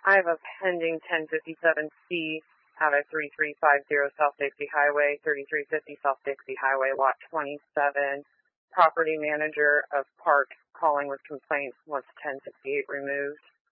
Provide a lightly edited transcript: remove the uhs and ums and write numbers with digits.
I have a pending 1057C out of 3350 South Dixie Highway, 3350 South Dixie Highway, Lot 27. Property manager of park calling with complaints wants 1068 removed.